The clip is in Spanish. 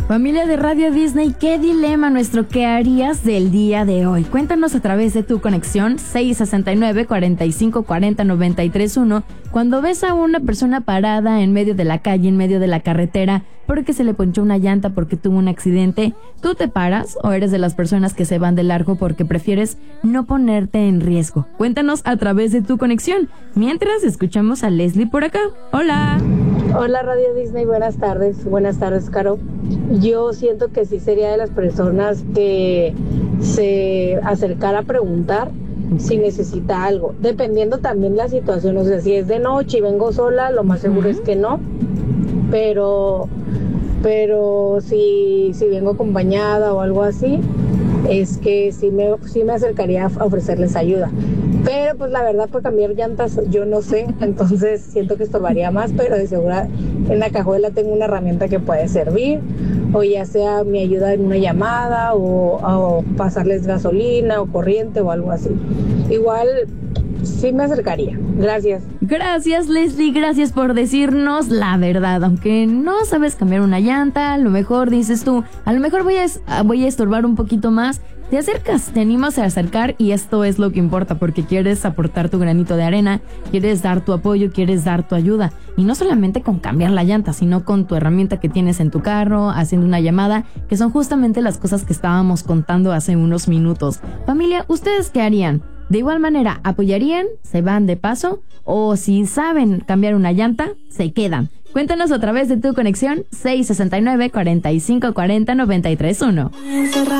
Familia de Radio Disney, ¿qué dilema nuestro qué harías del día de hoy? Cuéntanos a través de tu conexión 669-4540-931 cuando ves a una persona parada en medio de la calle, en medio de la carretera, porque se le ponchó una llanta, porque tuvo un accidente. ¿Tú te paras o eres de las personas que se van de largo porque prefieres no ponerte en riesgo? Cuéntanos a través de tu conexión. Mientras escuchamos a Leslie por acá. Hola. Hola Radio Disney, buenas tardes, Caro. Yo siento que sí sería de las personas que se acercara a preguntar si necesita algo, dependiendo también la situación. O sea, si es de noche y vengo sola, lo más seguro es que no, pero si vengo acompañada o algo así, es que sí me acercaría a ofrecerles ayuda. Pero pues la verdad, por cambiar llantas yo no sé, entonces siento que estorbaría más, pero de seguro en la cajuela tengo una herramienta que puede servir, o ya sea mi ayuda en una llamada o pasarles gasolina o corriente o algo así. Igual sí me acercaría. Gracias. Gracias, Leslie, gracias por decirnos la verdad. Aunque no sabes cambiar una llanta, a lo mejor dices tú, a lo mejor voy a estorbar un poquito más. Te acercas, te animas a acercar y esto es lo que importa, porque quieres aportar tu granito de arena, quieres dar tu apoyo, quieres dar tu ayuda. Y no solamente con cambiar la llanta, sino con tu herramienta que tienes en tu carro, haciendo una llamada, que son justamente las cosas que estábamos contando hace unos minutos. Familia, ¿ustedes qué harían? De igual manera, ¿apoyarían? ¿Se van de paso? ¿O si saben cambiar una llanta, se quedan? Cuéntanos a través de tu conexión 669-4540-931.